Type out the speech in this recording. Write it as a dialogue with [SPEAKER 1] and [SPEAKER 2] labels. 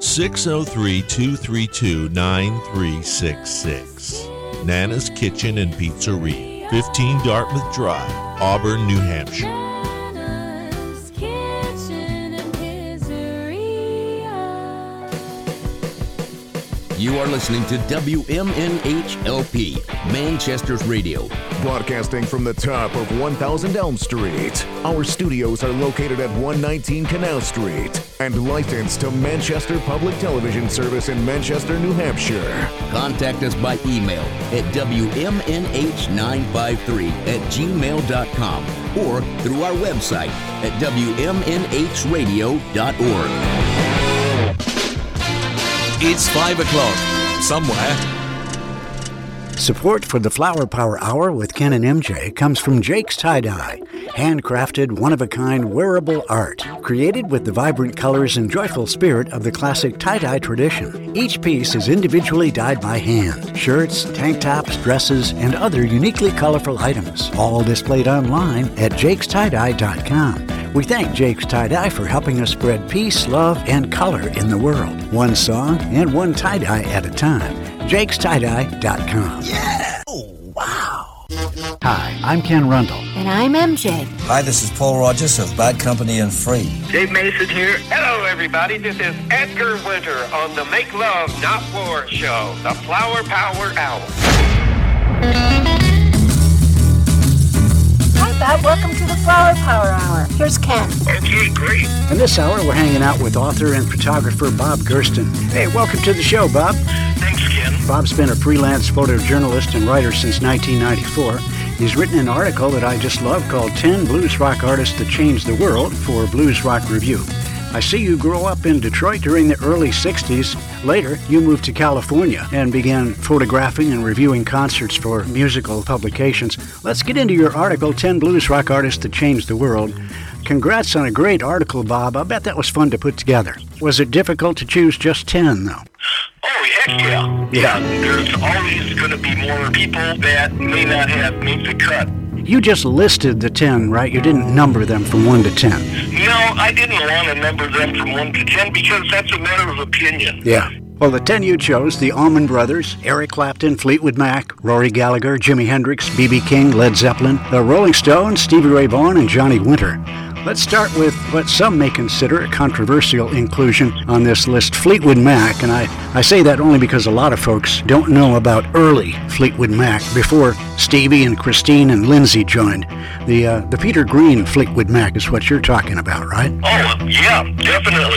[SPEAKER 1] 603-232-9366. Nana's Kitchen and Pizzeria, 15 Dartmouth Drive, Auburn, New Hampshire.
[SPEAKER 2] You are listening to WMNH-LP, Manchester's radio.
[SPEAKER 3] Broadcasting from the top of 1000 Elm Street. Our studios are located at 119 Canal Street and licensed to Manchester Public Television Service in Manchester, New Hampshire.
[SPEAKER 2] Contact us by email at WMNH953@gmail.com or through our website at WMNHradio.org.
[SPEAKER 4] It's 5 o'clock. Somewhere.
[SPEAKER 5] Support for the Flower Power Hour with Ken and MJ comes from Jake's Tie-Dye, handcrafted, one-of-a-kind wearable art, created with the vibrant colors and joyful spirit of the classic tie-dye tradition. Each piece is individually dyed by hand. Shirts, tank tops, dresses, and other uniquely colorful items, all displayed online at jakestie-dye.com. We thank Jake's Tie-Dye for helping us spread peace, love, and color in the world. One song and one tie-dye at a time. jakestie-dye.com.
[SPEAKER 4] Yeah! Oh, wow.
[SPEAKER 5] Hi, I'm Ken Rundle.
[SPEAKER 6] And I'm MJ.
[SPEAKER 7] Hi, this is Paul Rogers of Bad Company and Free.
[SPEAKER 8] Dave Mason here. Hello, everybody. This is Edgar Winter on the Make Love, Not War show, the Flower Power Hour.
[SPEAKER 6] Hi, Bob. Welcome to the Flower Power Hour. Here's Ken.
[SPEAKER 8] Okay, great.
[SPEAKER 5] In this hour, we're hanging out with author and photographer Bob Gersten. Hey, welcome to the show, Bob.
[SPEAKER 8] Thanks, Ken.
[SPEAKER 5] Bob's been a freelance photojournalist and writer since 1994. He's written an article that I just love called 10 Blues Rock Artists That Changed the World for Blues Rock Review. I see you grow up in Detroit during the early 60s. Later, you moved to California and began photographing and reviewing concerts for musical publications. Let's get into your article, 10 Blues Rock Artists That Changed the World. Congrats on a great article, Bob. I bet that was fun to put together. Was it difficult to choose just 10, though?
[SPEAKER 8] Oh, heck yeah. Yeah, there's always going to be more people that may not have made the cut.
[SPEAKER 5] You just listed the 10, right? You didn't number them from 1 to 10.
[SPEAKER 8] No, I didn't want to number them from 1 to 10 because that's a matter of opinion.
[SPEAKER 5] Yeah. Well, the 10 you chose, the Allman Brothers, Eric Clapton, Fleetwood Mac, Rory Gallagher, Jimi Hendrix, B.B. King, Led Zeppelin, the Rolling Stones, Stevie Ray Vaughan, and Johnny Winter. Let's start with what some may consider a controversial inclusion on this list, Fleetwood Mac, and I say that only because a lot of folks don't know about early Fleetwood Mac before Stevie and Christine and Lindsay joined. The Peter Green Fleetwood Mac is what you're talking about, right?
[SPEAKER 8] Oh, yeah, definitely.